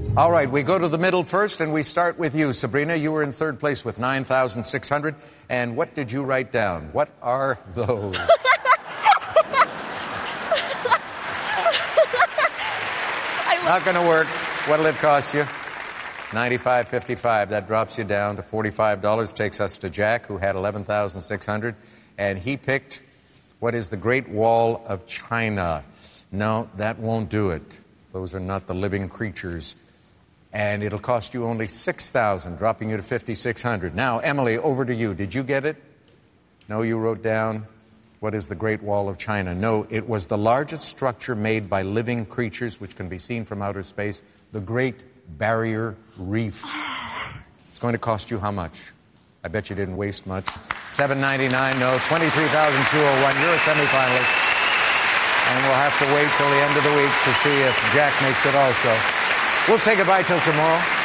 All right, we go to the middle first, and we start with you, Sabrina. You were in third place with 9,600. And what did you write down? What are those? Not going to work. What'll it cost you? $95.55. That drops you down to $45. Takes us to Jack, who had 11,600. And he picked, what is the Great Wall of China? No, that won't do it. Those are not the living creatures. And it'll cost you only $6,000, dropping you to $5,600. Now, Emily, over to you. Did you get it? No, you wrote down, what is the Great Wall of China? No, it was the largest structure made by living creatures, which can be seen from outer space, the Great Barrier Reef. It's going to cost you how much? I bet you didn't waste much. $799, no, $23,201. You're a semifinalist. And we'll have to wait till the end of the week to see if Jack makes it also. We'll say goodbye till tomorrow.